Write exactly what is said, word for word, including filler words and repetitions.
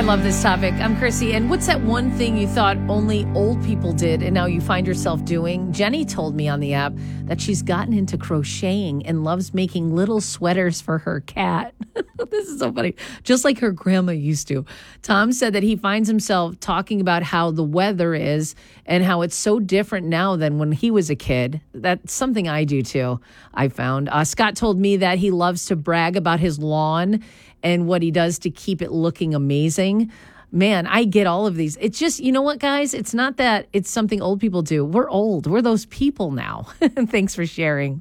I love this topic. I'm Chrissy. And what's that one thing you thought only old people did and now you find yourself doing? Jenny told me on the app that she's gotten into crocheting and loves making little sweaters for her cat. This is so funny. Just like her grandma used to. Tom said that he finds himself talking about how the weather is and how it's so different now than when he was a kid. That's something I do too, I found. Uh, Scott told me that he loves to brag about his lawn and what he does to keep it looking amazing. Man, I get all of these. It's just, you know what, guys? It's not that it's something old people do. We're old. We're those people now. Thanks for sharing.